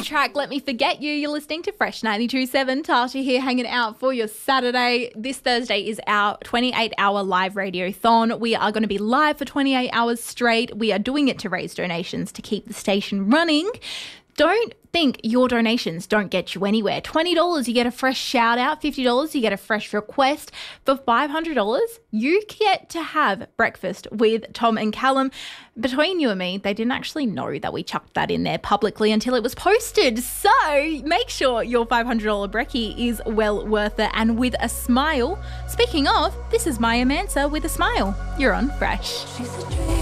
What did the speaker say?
track, Let Me Forget You. You're listening to Fresh 92.7. Tasha here, hanging out for your Saturday. This Thursday is our 28-hour live radiothon. We are going to be live for 28 hours straight. We are doing it to raise donations to keep the station running. Don't think your donations don't get you anywhere. $20, you get a fresh shout out. $50, you get a fresh request. For $500, you get to have breakfast with Tom and Callum. Between you and me, they didn't actually know that we chucked that in there publicly until it was posted. So make sure your $500 brekkie is well worth it and with a smile. Speaking of, this is Maya Mansa with a smile. You're on Fresh.